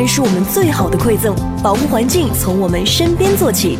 是我们最好的馈赠。保护环境，从我们身边做起。